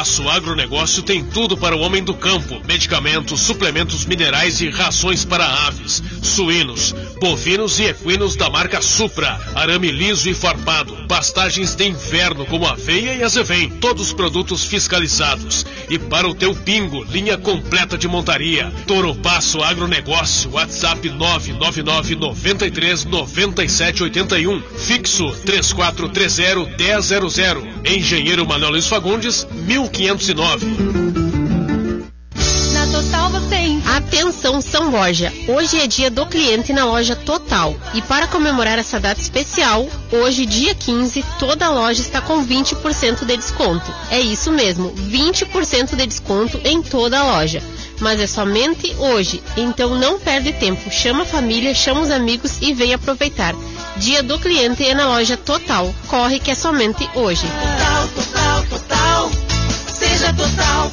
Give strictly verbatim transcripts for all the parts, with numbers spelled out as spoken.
Passo Agronegócio tem tudo para o homem do campo: medicamentos, suplementos minerais e rações para aves, suínos, bovinos e equinos da marca Supra, arame liso e farpado, pastagens de inverno como aveia e azevém, todos produtos fiscalizados. E para o teu pingo, linha completa de montaria. Toro Passo Agronegócio, WhatsApp nove nove nove, nove três, nove sete oito um, fixo três quatro três zero, um zero zero zero. Engenheiro Manuel Luiz Fagundes, mil quinhentos e nove. Na Total você encontra... Atenção São Borja, hoje é dia do cliente na loja Total. E para comemorar essa data especial, hoje dia quinze, toda a loja está com vinte por cento de desconto. É isso mesmo, vinte por cento de desconto em toda a loja. Mas é somente hoje, então não perde tempo. Chama a família, chama os amigos e vem aproveitar. Dia do cliente é na loja Total. Corre que é somente hoje. Total, total, total. Seja Total.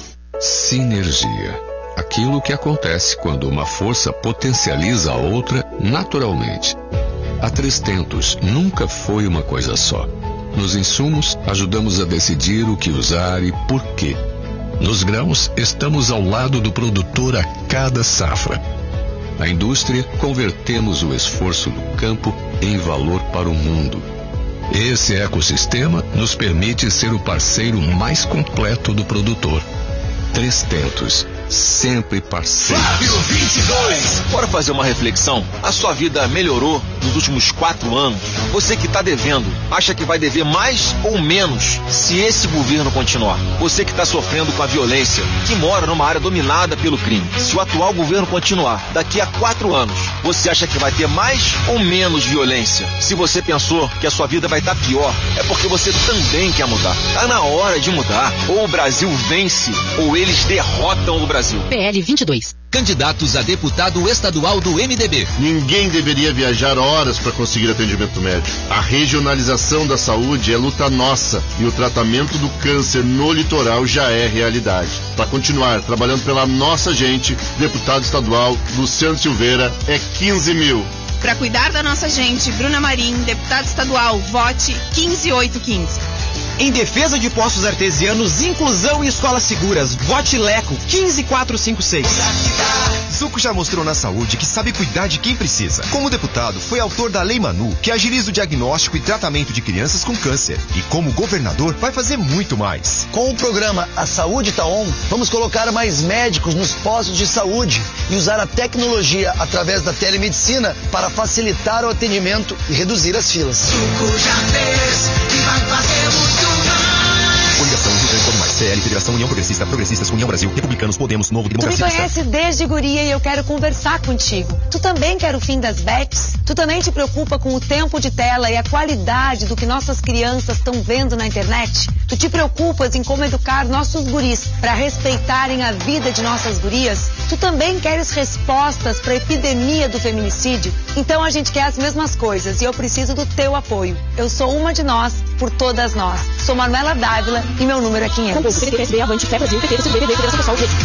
Sinergia. Aquilo que acontece quando uma força potencializa a outra naturalmente. A Três Tentos nunca foi uma coisa só. Nos insumos, ajudamos a decidir o que usar e por quê. Nos grãos, estamos ao lado do produtor a cada safra. Na indústria, convertemos o esforço do campo em valor para o mundo. Esse ecossistema nos permite ser o parceiro mais completo do produtor. Três Tentos, sempre parceiros. Fábio vinte e dois. Bora fazer uma reflexão? A sua vida melhorou nos últimos quatro anos? Você que está devendo, acha que vai dever mais ou menos se esse governo continuar? Você que está sofrendo com a violência, que mora numa área dominada pelo crime, se o atual governo continuar, daqui a quatro anos, você acha que vai ter mais ou menos violência? Se você pensou que a sua vida vai estar pior, é porque você também quer mudar. Tá na hora de mudar. Ou o Brasil vence, ou eles derrotam o Brasil. P L vinte e dois. Candidatos a deputado estadual do M D B. Ninguém deveria viajar horas para conseguir atendimento médico. A regionalização da saúde é luta nossa e o tratamento do câncer no litoral já é realidade. Para continuar trabalhando pela nossa gente, deputado estadual Luciano Silveira é quinze mil. Para cuidar da nossa gente, Bruna Marim, deputado estadual, vote quinze mil oitocentos e quinze. Em defesa de postos artesianos, inclusão e escolas seguras, vote Leco quinze mil quatrocentos e cinquenta e seis. Zuco já mostrou na saúde que sabe cuidar de quem precisa. Como deputado, foi autor da Lei Manu, que agiliza o diagnóstico e tratamento de crianças com câncer. E como governador, vai fazer muito mais. Com o programa A Saúde Tá On, vamos colocar mais médicos nos postos de saúde e usar a tecnologia através da telemedicina para facilitar o atendimento e reduzir as filas. Zuco já fez e vai fazer muito mais. Coligação Rio Grande do Mais, P L, Federação União Progressista, Progressistas, União Brasil, Republicanos, Podemos, Novo, Democracia. Tu me conhece desde guria e eu quero conversar contigo. Tu também quer o fim das bets? Tu também te preocupa com o tempo de tela e a qualidade do que nossas crianças estão vendo na internet? Tu te preocupas em como educar nossos guris para respeitarem a vida de nossas gurias? Tu também queres respostas para a epidemia do feminicídio? Então a gente quer as mesmas coisas e eu preciso do teu apoio. Eu sou uma de nós, por todas nós. Sou Manuela Dávila e meu número é quinhentos. P S B, Avante, Fé Brasil, P T, B B B, Federação Pessoal, Rede.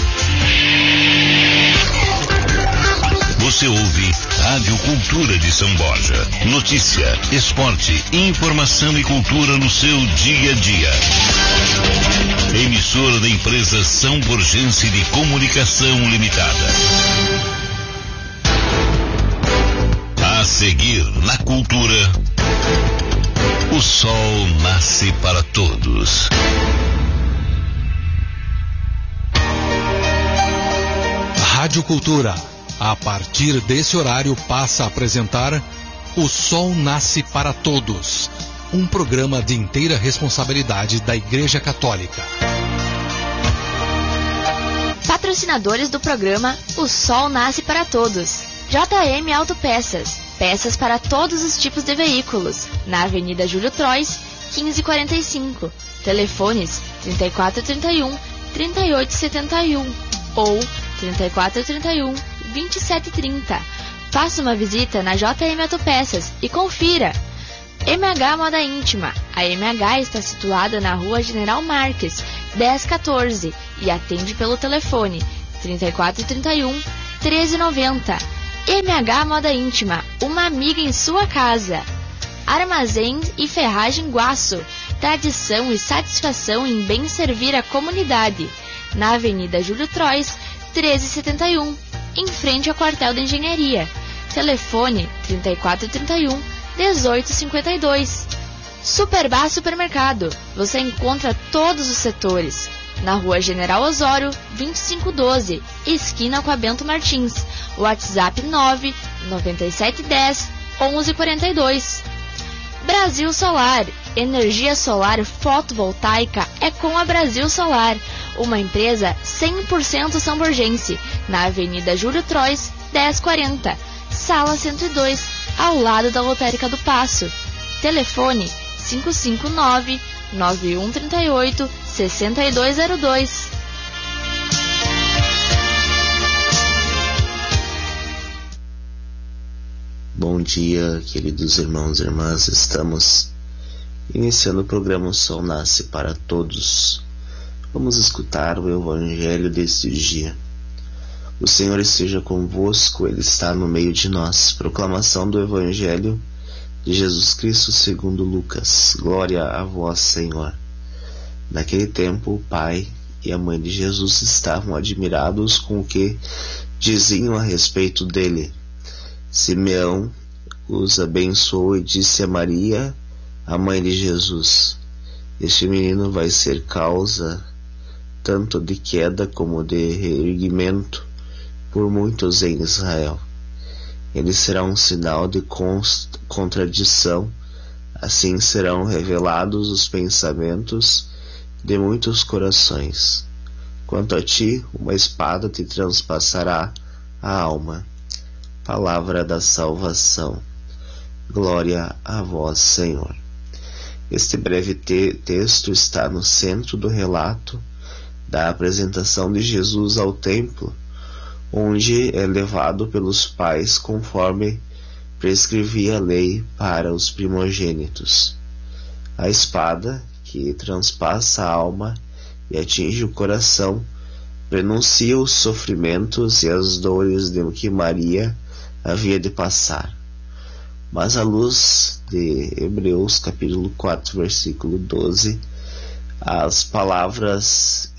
Você ouve Rádio Cultura de São Borja. Notícia, esporte, informação e cultura no seu dia a dia. Emissora da empresa São Borgense de Comunicação Limitada. A seguir na cultura, o sol nasce para todos. Rádio Cultura, a partir desse horário, passa a apresentar O Sol Nasce para Todos, um programa de inteira responsabilidade da Igreja Católica. Patrocinadores do programa O Sol Nasce para Todos. J M Autopeças, peças para todos os tipos de veículos, na Avenida Júlio Trois, quinze quarenta e cinco. Telefones trinta e quatro trinta e um, trinta e oito setenta e um ou trinta e quatro trinta e um, vinte e sete trinta. Faça uma visita na J M Autopeças e confira. M H Moda Íntima. A M H está situada na Rua General Marques, dez quatorze, e atende pelo telefone trinta e quatro trinta e um, treze noventa. M H Moda Íntima, uma amiga em sua casa. Armazém e Ferragem Guaço. tradição e satisfação em bem servir a comunidade. Na Avenida Júlio Trois, treze e setenta e um, em frente ao quartel da Engenharia. Telefone trinta e quatro trinta e um, dezoito cinquenta e dois. Superbar Supermercado. Você encontra todos os setores. Na Rua General Osório, vinte e cinco doze, esquina com a Bento Martins. WhatsApp nove nove sete um zero, onze quarenta e dois. Brasil Solar. Energia solar fotovoltaica é com a Brasil Solar, uma empresa cem por cento samborgense, na Avenida Júlio Trois, dez quarenta, Sala cento e dois, ao lado da Lotérica do Paço. Telefone cinco cinco nove, nove um três oito, seis dois zero dois. Bom dia, queridos irmãos e irmãs. Estamos iniciando o programa O Sol Nasce para Todos. Vamos escutar o Evangelho deste dia. O Senhor esteja convosco, Ele está no meio de nós. Proclamação do Evangelho de Jesus Cristo segundo Lucas. Glória a vós, Senhor. Naquele tempo, o pai e a mãe de Jesus estavam admirados com o que diziam a respeito dele. Simeão os abençoou e disse a Maria, a mãe de Jesus: este menino vai ser causa tanto de queda como de reerguimento por muitos em Israel. Ele será um sinal de contradição, assim serão revelados os pensamentos de muitos corações. Quanto a ti, uma espada te transpassará a alma. Palavra da salvação. Glória a vós, Senhor. Este breve te- texto está no centro do relato da apresentação de Jesus ao templo, onde é levado pelos pais conforme prescrevia a lei para os primogênitos. A espada, que transpassa a alma e atinge o coração, prenuncia os sofrimentos e as dores de que Maria havia de passar. Mas à luz de Hebreus capítulo quatro, versículo doze, as palavras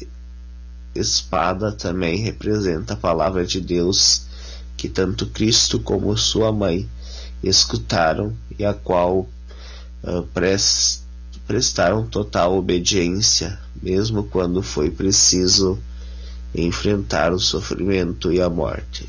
espada também representa a palavra de Deus que tanto Cristo como sua mãe escutaram e a qual uh, prest, prestaram total obediência, mesmo quando foi preciso enfrentar o sofrimento e a morte.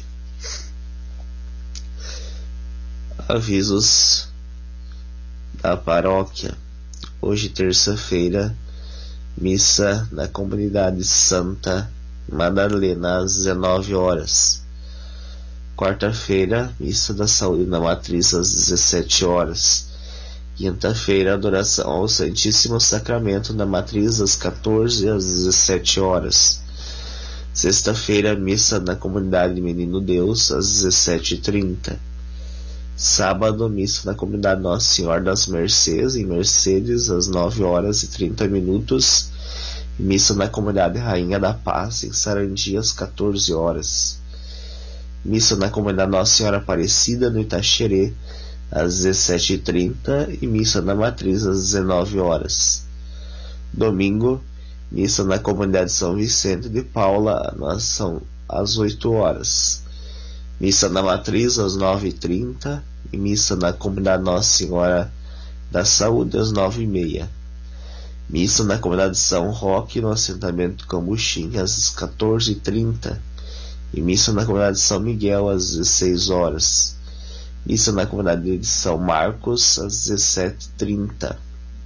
Avisos da paróquia. Hoje, terça-feira, missa na comunidade Santa Madalena às dezenove horas. Quarta-feira, missa da saúde na matriz às dezessete horas. Quinta-feira, adoração ao Santíssimo Sacramento na matriz às quatorze às dezessete horas. Sexta-feira, missa na comunidade Menino Deus às dezessete e trinta. Sábado, missa na comunidade Nossa Senhora das Mercês, em Mercedes, às nove horas e trinta minutos. Missa na comunidade Rainha da Paz, em Sarandi, às quatorze horas. Missa na comunidade Nossa Senhora Aparecida, no Itaxerê, às dezessete e trinta. E missa na Matriz, às dezenove horas. Domingo, missa na comunidade São Vicente de Paula, às oito horas. Missa na Matriz às nove e trinta e missa na comunidade Nossa Senhora da Saúde às nove e meia. Missa na comunidade São Roque no assentamento Cambuchim às quatorze e trinta e missa na comunidade São Miguel às dezesseis horas. Missa na comunidade de São Marcos às dezessete e trinta.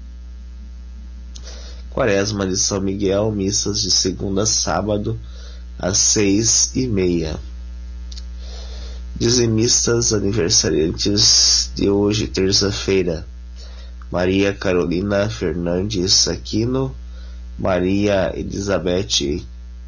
Quaresma de São Miguel, missas de segunda a sábado às seis e meia. Dizimistas aniversariantes de hoje, terça-feira: Maria Carolina Fernandes Aquino, Maria Elizabeth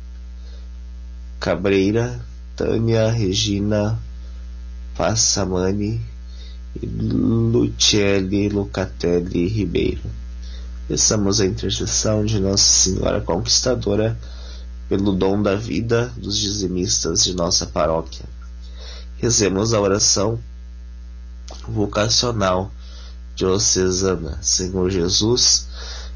Cabreira, Tânia Regina Passamani e Luciele Lucatelli Ribeiro. Peçamos a intercessão de Nossa Senhora Conquistadora pelo dom da vida dos dizimistas de nossa paróquia. Rezemos a oração vocacional diocesana. Senhor Jesus,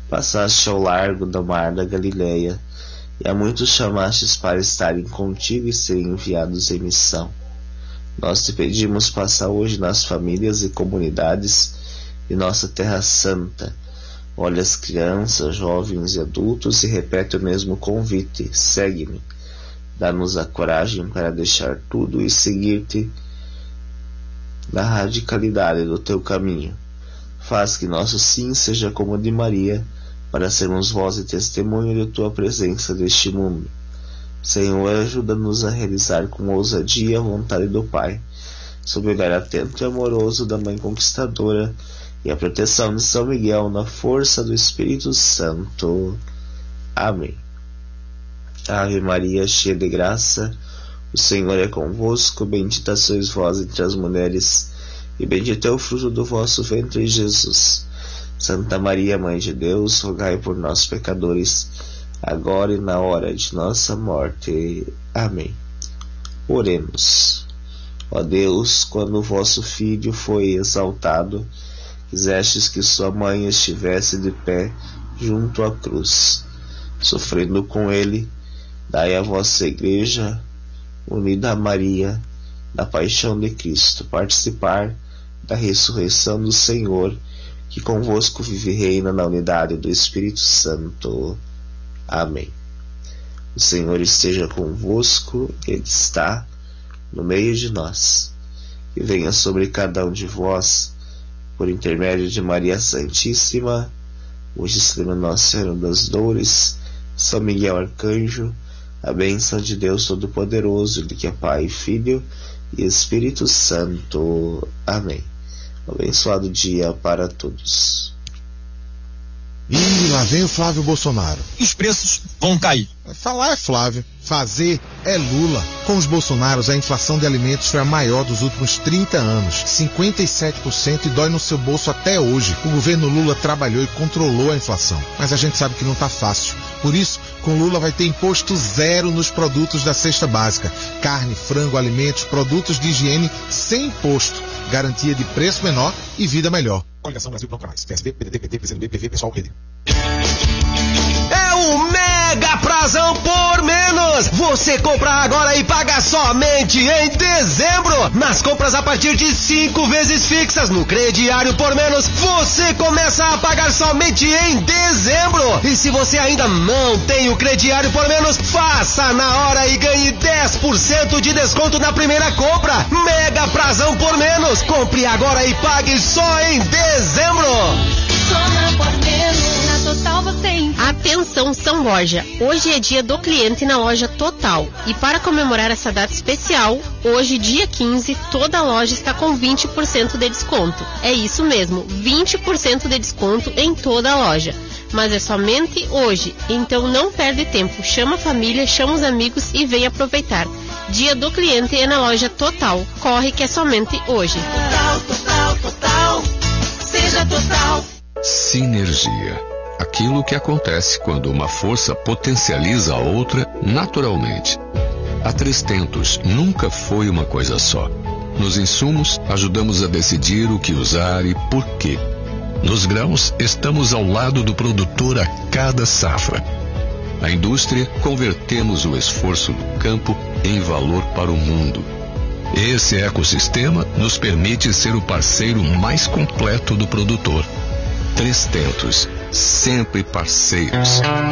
passaste ao largo do mar da Galileia, e a muitos chamastes para estarem contigo e serem enviados em missão. Nós te pedimos passar hoje nas famílias e comunidades de nossa Terra Santa. Olha as crianças, jovens e adultos e repete o mesmo convite: segue-me. Dá-nos a coragem para deixar tudo e seguir-te na radicalidade do teu caminho. Faz que nosso sim seja como o de Maria, para sermos voz e testemunho de tua presença neste mundo. Senhor, ajuda-nos a realizar com ousadia a vontade do Pai, sob o olhar atento e amoroso da Mãe Conquistadora e a proteção de São Miguel, na força do Espírito Santo. Amém. Ave Maria, cheia de graça, o Senhor é convosco, bendita sois vós entre as mulheres, e bendito é o fruto do vosso ventre, Jesus. Santa Maria, Mãe de Deus, rogai por nós, pecadores, agora e na hora de nossa morte. Amém. Oremos. Ó Deus, quando o vosso Filho foi exaltado, quisestes que sua mãe estivesse de pé junto à cruz. Sofrendo com ele, dai à vossa Igreja, unida a Maria, da paixão de Cristo, participar da ressurreição do Senhor, que convosco vive e reina na unidade do Espírito Santo. Amém. O Senhor esteja convosco, Ele está no meio de nós. E venha sobre cada um de vós, por intermédio de Maria Santíssima, o Estrela Nossa Senhora das Dores, São Miguel Arcanjo, a bênção de Deus Todo-Poderoso, de que é Pai, Filho e Espírito Santo. Amém. Um abençoado dia para todos. E lá vem o Flávio Bolsonaro. Os preços vão cair. Falar é Flávio, fazer é Lula. Com os Bolsonaros, a inflação de alimentos foi a maior dos últimos trinta anos, cinquenta e sete por cento, e dói no seu bolso até hoje. O governo Lula trabalhou e controlou a inflação, mas a gente sabe que não tá fácil. Por isso, com Lula vai ter imposto zero nos produtos da cesta básica. Carne, frango, alimentos, produtos de higiene sem imposto. Garantia de preço menor e vida melhor. Coligação Brasil Canais, P S B, P D T, P T, P C do B, P V, Pessoal, Rede. É o Mega Prazão por menos. Você compra agora e paga somente em dezembro. Nas compras a partir de cinco vezes fixas no crediário por menos, você começa a pagar somente em dezembro. E se você ainda não tem o crediário por menos, faça na hora e ganhe dez por cento de desconto na primeira compra. Mega Prazão por menos. Compre agora e pague só em dezembro. Só por menos. Na Total você encontra. Atenção, São Borja. Hoje é dia do cliente na loja Total. E para comemorar essa data especial, hoje, dia quinze, toda a loja está com vinte por cento de desconto. É isso mesmo, vinte por cento de desconto em toda a loja. Mas é somente hoje, então não perde tempo. Chama a família, chama os amigos e vem aproveitar. Dia do cliente é na loja Total. Corre que é somente hoje. Total, total, total. Seja Total. Sinergia. Aquilo que acontece quando uma força potencializa a outra naturalmente. A Três Tentos nunca foi uma coisa só. Nos insumos, ajudamos a decidir o que usar e por quê. Nos grãos, estamos ao lado do produtor a cada safra. Na indústria, convertemos o esforço do campo em valor para o mundo. Esse ecossistema nos permite ser o parceiro mais completo do produtor. Três Tentos, sempre parceiros.